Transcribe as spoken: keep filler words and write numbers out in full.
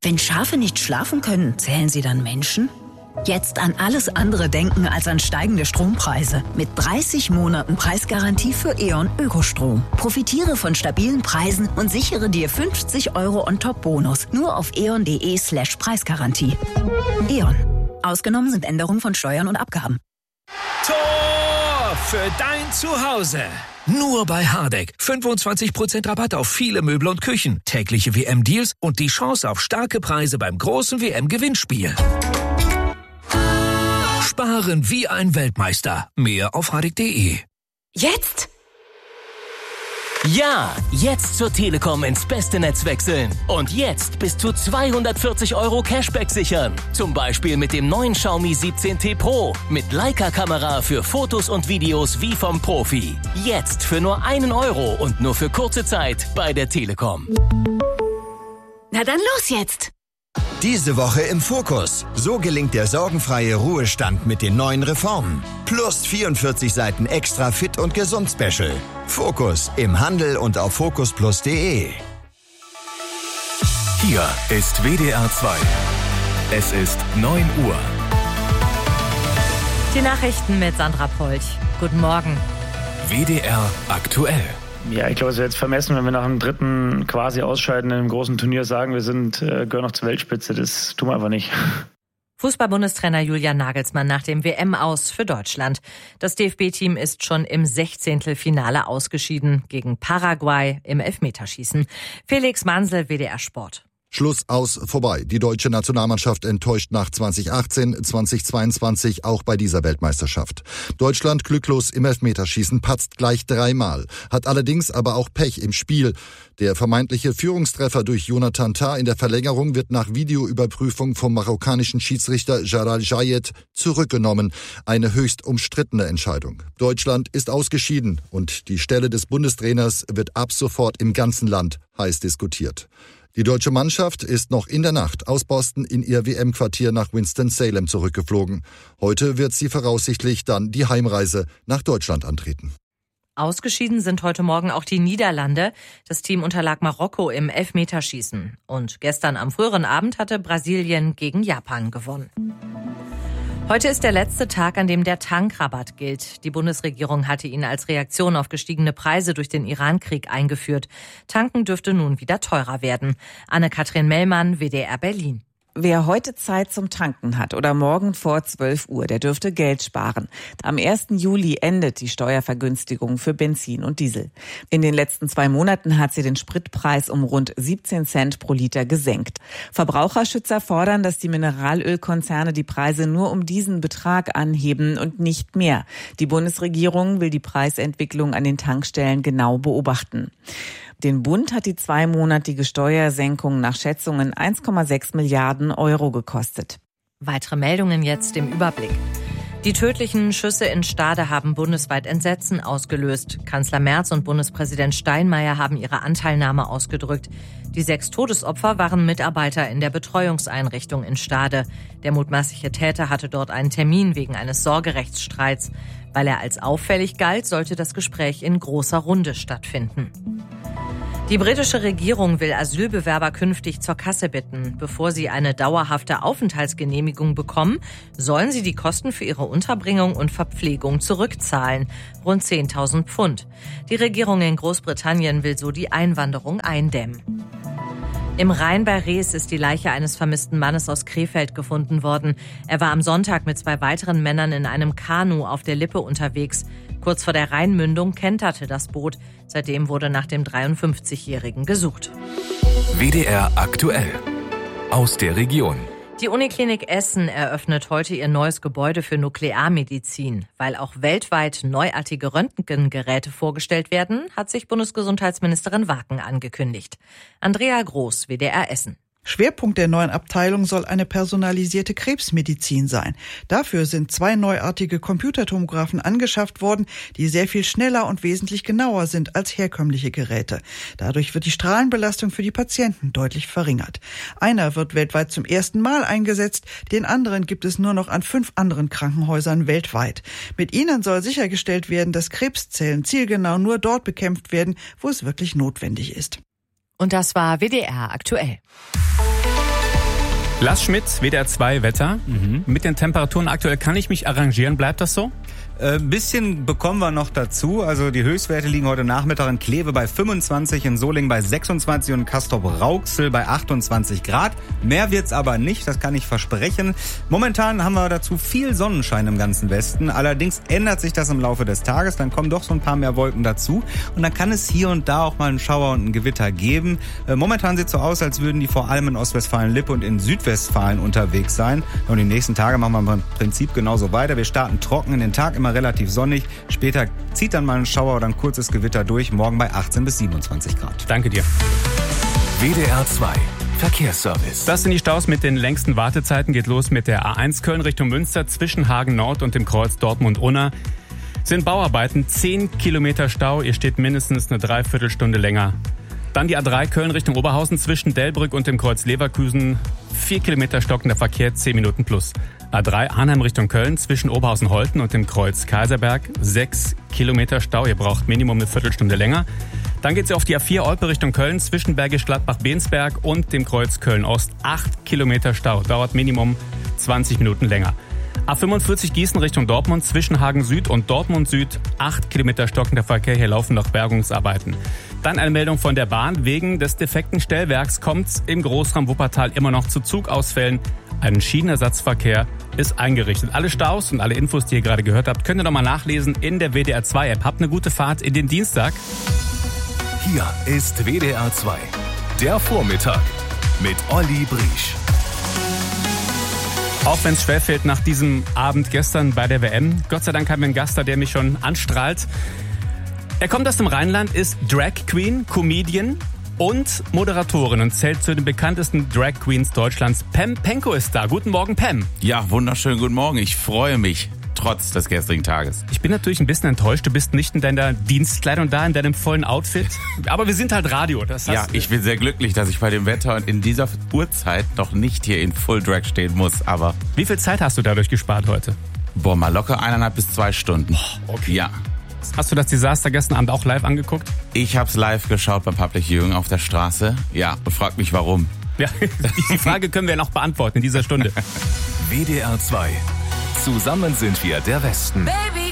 Wenn Schafe nicht schlafen können, zählen sie dann Menschen? Jetzt an alles andere denken als an steigende Strompreise. Mit dreißig Monaten Preisgarantie für E.ON Ökostrom. Profitiere von stabilen Preisen und sichere dir fünfzig Euro On-Top-Bonus. Nur auf eon.de slash Preisgarantie. E.ON. Ausgenommen sind Änderungen von Steuern und Abgaben. Tor für dein Zuhause. Nur bei Hardegg. fünfundzwanzig Prozent Rabatt auf viele Möbel und Küchen. Tägliche W M-Deals und die Chance auf starke Preise beim großen W M-Gewinnspiel. Sparen wie ein Weltmeister. Mehr auf hardegg punkt de. Jetzt? Ja, jetzt zur Telekom ins beste Netz wechseln. Und jetzt bis zu zweihundertvierzig Euro Cashback sichern. Zum Beispiel mit dem neuen Xiaomi siebzehn T Pro. Mit Leica-Kamera für Fotos und Videos wie vom Profi. Jetzt für nur einen Euro und nur für kurze Zeit bei der Telekom. Na dann los jetzt! Diese Woche im Fokus. So gelingt der sorgenfreie Ruhestand mit den neuen Reformen. Plus vierundvierzig Seiten extra fit und gesund Special. Fokus im Handel und auf fokus plus punkt de. Hier ist W D R zwei. Es ist neun Uhr. Die Nachrichten mit Sandra Polch. Guten Morgen. W D R aktuell. Ja, ich glaube, es wäre jetzt vermessen, wenn wir nach dem dritten quasi Ausscheiden in einem großen Turnier sagen, wir sind äh, gehören noch zur Weltspitze. Das tun wir einfach nicht. Fußball-Bundestrainer Julian Nagelsmann nach dem W M-Aus für Deutschland. Das D F B-Team ist schon im Sechzehntelfinale ausgeschieden gegen Paraguay im Elfmeterschießen. Felix Mansel, W D R Sport. Schluss, aus, vorbei. Die deutsche Nationalmannschaft enttäuscht nach zwanzig achtzehn, zwanzig zweiundzwanzig auch bei dieser Weltmeisterschaft. Deutschland glücklos im Elfmeterschießen, patzt gleich dreimal, hat allerdings aber auch Pech im Spiel. Der vermeintliche Führungstreffer durch Jonathan Tah in der Verlängerung wird nach Videoüberprüfung vom marokkanischen Schiedsrichter Jalal Jayed zurückgenommen. Eine höchst umstrittene Entscheidung. Deutschland ist ausgeschieden und die Stelle des Bundestrainers wird ab sofort im ganzen Land heiß diskutiert. Die deutsche Mannschaft ist noch in der Nacht aus Boston in ihr W M-Quartier nach Winston-Salem zurückgeflogen. Heute wird sie voraussichtlich dann die Heimreise nach Deutschland antreten. Ausgeschieden sind heute Morgen auch die Niederlande. Das Team unterlag Marokko im Elfmeterschießen. Und gestern am früheren Abend hatte Brasilien gegen Japan gewonnen. Heute ist der letzte Tag, an dem der Tankrabatt gilt. Die Bundesregierung hatte ihn als Reaktion auf gestiegene Preise durch den Irankrieg eingeführt. Tanken dürfte nun wieder teurer werden. Anne-Kathrin Mellmann, W D R Berlin. Wer heute Zeit zum Tanken hat oder morgen vor zwölf Uhr, der dürfte Geld sparen. Am ersten Juli endet die Steuervergünstigung für Benzin und Diesel. In den letzten zwei Monaten hat sie den Spritpreis um rund siebzehn Cent pro Liter gesenkt. Verbraucherschützer fordern, dass die Mineralölkonzerne die Preise nur um diesen Betrag anheben und nicht mehr. Die Bundesregierung will die Preisentwicklung an den Tankstellen genau beobachten. Den Bund hat die zweimonatige Steuersenkung nach Schätzungen eins Komma sechs Milliarden Euro gekostet. Weitere Meldungen jetzt im Überblick. Die tödlichen Schüsse in Stade haben bundesweit Entsetzen ausgelöst. Kanzler Merz und Bundespräsident Steinmeier haben ihre Anteilnahme ausgedrückt. Die sechs Todesopfer waren Mitarbeiter in der Betreuungseinrichtung in Stade. Der mutmaßliche Täter hatte dort einen Termin wegen eines Sorgerechtsstreits. Weil er als auffällig galt, sollte das Gespräch in großer Runde stattfinden. Die britische Regierung will Asylbewerber künftig zur Kasse bitten. Bevor sie eine dauerhafte Aufenthaltsgenehmigung bekommen, sollen sie die Kosten für ihre Unterbringung und Verpflegung zurückzahlen. Rund zehntausend Pfund. Die Regierung in Großbritannien will so die Einwanderung eindämmen. Im Rhein bei Rees ist die Leiche eines vermissten Mannes aus Krefeld gefunden worden. Er war am Sonntag mit zwei weiteren Männern in einem Kanu auf der Lippe unterwegs. Kurz vor der Rheinmündung kenterte das Boot. Seitdem wurde nach dem dreiundfünfzigjährigen gesucht. W D R aktuell. Aus der Region. Die Uniklinik Essen eröffnet heute ihr neues Gebäude für Nuklearmedizin. Weil auch weltweit neuartige Röntgengeräte vorgestellt werden, hat sich Bundesgesundheitsministerin Waken angekündigt. Andrea Groß, W D R Essen. Schwerpunkt der neuen Abteilung soll eine personalisierte Krebsmedizin sein. Dafür sind zwei neuartige Computertomographen angeschafft worden, die sehr viel schneller und wesentlich genauer sind als herkömmliche Geräte. Dadurch wird die Strahlenbelastung für die Patienten deutlich verringert. Einer wird weltweit zum ersten Mal eingesetzt, den anderen gibt es nur noch an fünf anderen Krankenhäusern weltweit. Mit ihnen soll sichergestellt werden, dass Krebszellen zielgenau nur dort bekämpft werden, wo es wirklich notwendig ist. Und das war W D R aktuell. Lars Schmidt, W D R zwei Wetter. Mhm. Mit den Temperaturen aktuell kann ich mich arrangieren. Bleibt das so? Ein äh, bisschen bekommen wir noch dazu. Also die Höchstwerte liegen heute Nachmittag in Kleve bei fünfundzwanzig, in Solingen bei sechsundzwanzig und in Castrop-Rauxel bei achtundzwanzig Grad. Mehr wird's aber nicht, das kann ich versprechen. Momentan haben wir dazu viel Sonnenschein im ganzen Westen. Allerdings ändert sich das im Laufe des Tages. Dann kommen doch so ein paar mehr Wolken dazu. Und dann kann es hier und da auch mal einen Schauer und ein Gewitter geben. Äh, momentan sieht es so aus, als würden die vor allem in Ostwestfalen-Lippe und in Südwestfalen unterwegs sein. Und die nächsten Tage machen wir im Prinzip genauso weiter. Wir starten trocken in den Tag, immer relativ sonnig. Später zieht dann mal ein Schauer oder ein kurzes Gewitter durch. Morgen bei achtzehn bis siebenundzwanzig Grad. Danke dir. W D R zwei Verkehrsservice. Das sind die Staus mit den längsten Wartezeiten. Geht los mit der A eins Köln Richtung Münster zwischen Hagen Nord und dem Kreuz Dortmund-Unna. Sind Bauarbeiten, zehn Kilometer Stau. Ihr steht mindestens eine Dreiviertelstunde länger. Dann die A drei Köln Richtung Oberhausen zwischen Delbrück und dem Kreuz Leverkusen. vier Kilometer stockender Verkehr, zehn Minuten plus. A drei Arnhem Richtung Köln zwischen Oberhausen-Holten und dem Kreuz Kaiserberg. sechs Kilometer Stau. Ihr braucht Minimum eine Viertelstunde länger. Dann geht sie auf die A vier Olpe Richtung Köln zwischen Bergisch Gladbach-Bensberg und dem Kreuz Köln-Ost. acht Kilometer Stau. Dauert Minimum zwanzig Minuten länger. A fünfundvierzig Gießen Richtung Dortmund zwischen Hagen Süd und Dortmund Süd. acht Kilometer stockender Verkehr. Hier laufen noch Bergungsarbeiten. Dann eine Meldung von der Bahn. Wegen des defekten Stellwerks kommt es im Großraum Wuppertal immer noch zu Zugausfällen. Ein Schienenersatzverkehr ist eingerichtet. Alle Staus und alle Infos, die ihr gerade gehört habt, könnt ihr nochmal nachlesen in der W D R zwei App. Habt eine gute Fahrt in den Dienstag. Hier ist W D R zwei. Der Vormittag mit Olli Briesch. Auch wenn es schwerfällt nach diesem Abend gestern bei der W M. Gott sei Dank haben wir einen Gast da, der mich schon anstrahlt. Er kommt aus dem Rheinland, ist Drag Queen, Comedian und Moderatorin und zählt zu den bekanntesten Drag Queens Deutschlands. Pam Penko ist da. Guten Morgen, Pam. Ja, wunderschönen guten Morgen. Ich freue mich, trotz des gestrigen Tages. Ich bin natürlich ein bisschen enttäuscht. Du bist nicht in deiner Dienstkleidung da, in deinem vollen Outfit. Aber wir sind halt Radio. Das heißt, ja, ich bin sehr glücklich, dass ich bei dem Wetter und in dieser Uhrzeit noch nicht hier in Full Drag stehen muss. Aber wie viel Zeit hast du dadurch gespart heute? Boah, mal locker eineinhalb bis zwei Stunden. Oh, okay. Ja. Hast du das Desaster gestern Abend auch live angeguckt? Ich hab's live geschaut beim Public Viewing auf der Straße. Ja, und frag mich warum. Ja, die Frage können wir noch beantworten in dieser Stunde. W D R zwei. Zusammen sind wir der Westen. Baby.